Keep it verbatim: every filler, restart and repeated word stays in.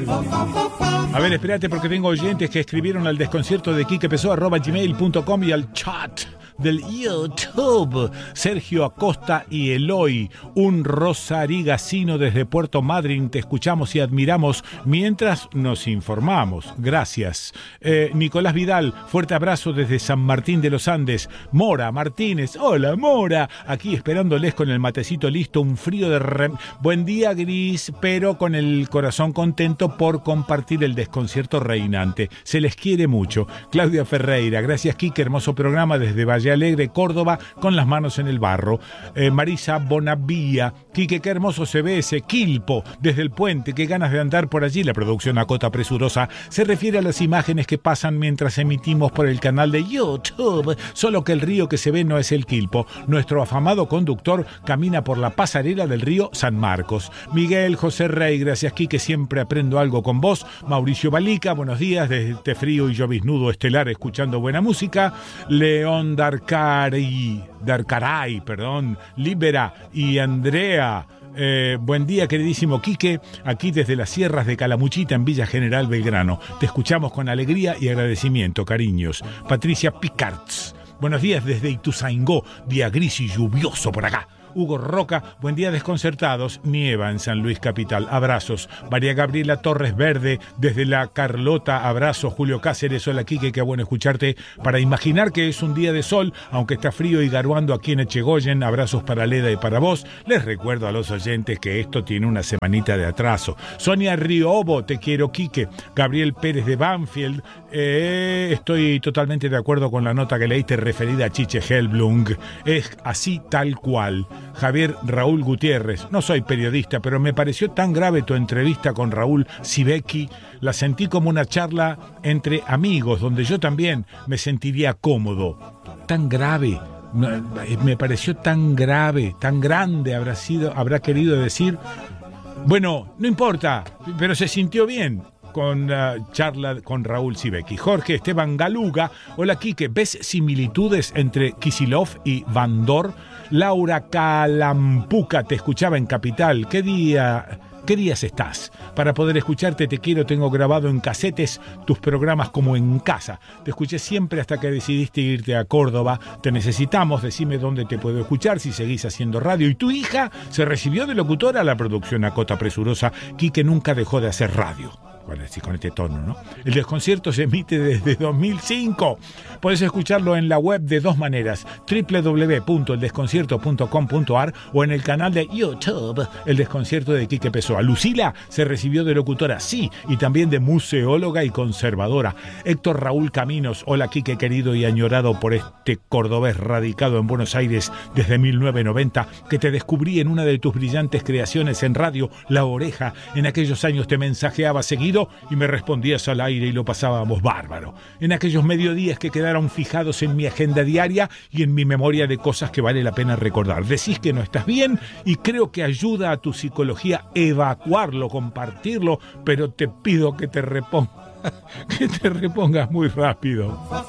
A ver, espérate porque tengo oyentes que escribieron al desconcierto de quique pessoa arroba gmail punto com y al chat del YouTube. Sergio Acosta y Eloy, un rosarigacino desde Puerto Madryn, te escuchamos y admiramos mientras nos informamos. Gracias. Eh, Nicolás Vidal, fuerte abrazo desde San Martín de los Andes. Mora Martínez, hola Mora, aquí esperándoles con el matecito listo, un frío de rem... Buen día gris, pero con el corazón contento por compartir el desconcierto reinante. Se les quiere mucho. Claudia Ferreira, gracias Quique, hermoso programa desde Valle Alegre, Córdoba, con las manos en el barro. Eh, Marisa Bonavía, Quique, qué hermoso se ve ese Quilpo desde el puente, qué ganas de andar por allí. La producción a cota presurosa se refiere a las imágenes que pasan mientras emitimos por el canal de YouTube, solo que el río que se ve no es el Quilpo. Nuestro afamado conductor camina por la pasarela del río San Marcos. Miguel José Rey, gracias Quique, siempre aprendo algo con vos. Mauricio Balica, buenos días desde este frío y lloviznudo estelar, escuchando buena música. León Dar Darcaray, Darcaray, perdón, Libera y Andrea. Eh, buen día, queridísimo Quique, aquí desde las sierras de Calamuchita en Villa General Belgrano. Te escuchamos con alegría y agradecimiento, cariños. Patricia Picards, buenos días desde Ituzaingó, día gris y lluvioso por acá. Hugo Roca, buen día desconcertados, nieva en San Luis Capital, abrazos. María Gabriela Torres Verde, desde la Carlota, abrazo. Julio Cáceres, hola Quique, qué bueno escucharte. Para imaginar que es un día de sol, aunque está frío y garuando aquí en Echegoyen, abrazos para Leda y para vos. Les recuerdo a los oyentes que esto tiene una semanita de atraso. Sonia Riobo, te quiero Quique. Gabriel Pérez de Banfield, eh, estoy totalmente de acuerdo con la nota que leíste referida a Chiche Helblung. Es así tal cual. Javier Raúl Gutiérrez, no soy periodista, pero me pareció tan grave tu entrevista con Raúl Sibeki. La sentí como una charla entre amigos, donde yo también me sentiría cómodo. Tan grave, me pareció tan grave, tan grande habrá sido, habrá querido decir. Bueno, no importa, pero se sintió bien con la uh, charla con Raúl Sibeki. Jorge Esteban Galuga, hola Quique, ¿ves similitudes entre Kicillof y Van Dor? Laura Calampuca te escuchaba en Capital. ¿Qué día, qué días estás? Para poder escucharte te quiero, tengo grabado en casetes tus programas como en casa. Te escuché siempre hasta que decidiste irte a Córdoba. Te necesitamos, decime dónde te puedo escuchar si seguís haciendo radio. Y tu hija se recibió de locutora. La producción a cota presurosa. Quique nunca dejó de hacer radio. Bueno, así con este tono, ¿no? El desconcierto se emite desde dos mil cinco. Puedes escucharlo en la web de dos maneras, doble u doble u doble u punto el desconcierto punto com punto a r o en el canal de YouTube, El Desconcierto de Quique Pessoa. Lucila se recibió de locutora, sí, y también de museóloga y conservadora. Héctor Raúl Caminos, hola Quique querido y añorado por este cordobés radicado en Buenos Aires desde mil novecientos noventa, que te descubrí en una de tus brillantes creaciones en radio, La Oreja. En aquellos años te mensajeaba seguido y me respondías al aire y lo pasábamos bárbaro. En aquellos mediodías que quedaron fijados en mi agenda diaria y en mi memoria de cosas que vale la pena recordar. Decís que no estás bien y creo que ayuda a tu psicología evacuarlo, compartirlo, pero te pido que te repongas, que te repongas muy rápido.